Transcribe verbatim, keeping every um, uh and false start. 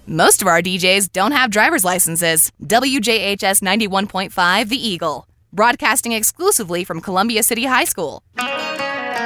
Most of our D Js don't have driver's licenses. W J H S ninety-one point five The Eagle, broadcasting exclusively from Columbia City High School.